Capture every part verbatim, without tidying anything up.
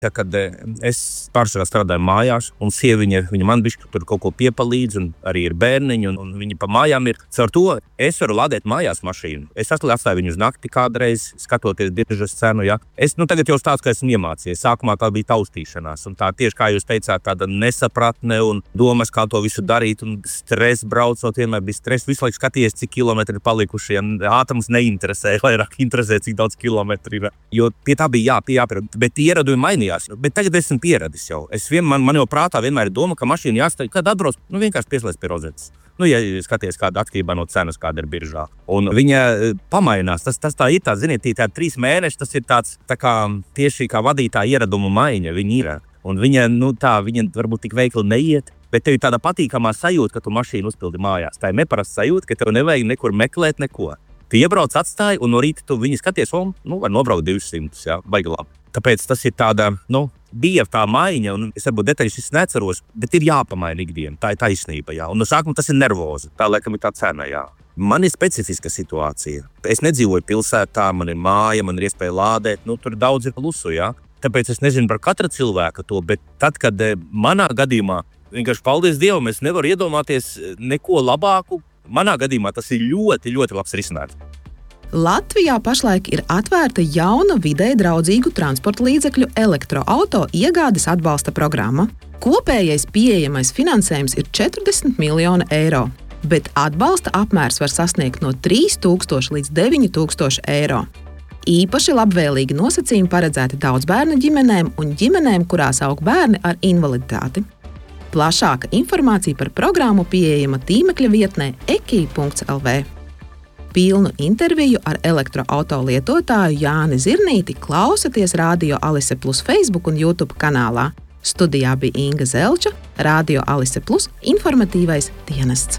Tā, kad es pārsvarā strādāju mājās, un sieviņa, viņa man bišķi tur kaut ko piepalīdz, un arī ir bērniņi, un, un viņi pa mājām ir. Caur to es varu lādēt mājās mašīnu. Es atstāju viņu uz nakti kādreiz, skatoties biržas cenu, ja. Es nu tagad jau stāstu, ka esmu iemācījies. Sākumā tā bija taustīšanās, un tā tieši kā jūs teicāt, tāda nesapratne un domas, kā to visu darīt, un stress braucot, vienmēr bija stress. Visu laiku skaties, cik kilometri ir palikuši, ja ātrums neinteresē, vairāk interesē, cik daudz kilometri ir. Jo pie tā bija jā, jāpierod, bet ieradumi mainījās. Bet tagad esmu pieradis jau. Es vien, man, man jau prātā vienmēr ir doma, ka mašīna jāstāj, kad atbrauc, nu vienkārši pieslēdz pie rozetes. Nu, ja skaties kāda atkarībā no cenas, kāda ir biržā. Un viņa pamainās. Tas, tas tā ir tā, ziniet, tā trīs mēneši, tas ir tāds tā kā tieši kā vadītāja ieradumu maiņa. Viņa ir. Un viņa, nu tā, viņa varbūt tik veikli neiet, bet tev ir tāda patīkamā sajūta, ka tu mašīnu uzpildi mājās. Tā ir neparasta sajūta, ka tev nevajag nekur meklēt neko. Tu iebrauc, atstāji, un no rīta tu viņu skaties, un, nu, var nobraukt divsimt, jā, baigi labi. Tāpēc tas ir tāda, nu, bija tā maiņa, un es varbūt detaļas viss neceros, bet ir jāpamaina ikdiena, tā ir taisnība, jā. Un no sākuma tas ir nervoza, tā laikam ir tā cena, jā. Man ir specifiska situācija. Es nedzīvoju pilsētā, man ir māja, man ir iespēja lādēt, nu, tur daudz ir plusu, jā. Tāpēc es nezinu par katra cilvēka to, bet tad, kad manā gadījumā, vienkārši paldies Dievam, es nevaru iedomāties neko labāku. Manā gadījumā tas ir ļoti, ļoti labs risinājums. Latvijā pašlaik ir atvērta jauna videi draudzīgu transporta līdzekļu elektroauto iegādes atbalsta programma. Kopējais pieejamais finansējums ir četrdesmit miljoni eiro, bet atbalsta apmērs var sasniegt no trīs tūkstoši līdz deviņi tūkstoši eiro. Īpaši labvēlīgi nosacījumi paredzēti daudzbērnu ģimenēm un ģimenēm, kurās aug bērni ar invaliditāti. Plašāka informācija par programmu pieejama tīmekļa vietnē e k i punkts l v. Pilnu interviju ar elektroauto lietotāju Jāni Zirnīti klausaties Radio Alise Plus Facebook un YouTube kanālā. Studijā bija Inga Zelča, Radio Alise Plus informatīvais dienests.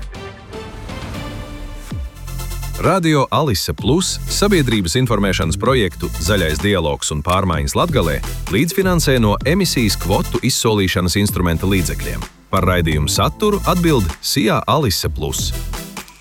Radio Alise Plus sabiedrības informēšanas projektu Zaļais dialogs un pārmaiņas Latgalē līdzfinansē no emisijas kvotu izsolīšanas instrumenta līdzekļiem. Par raidījumu saturu atbild S I A Alise Plus.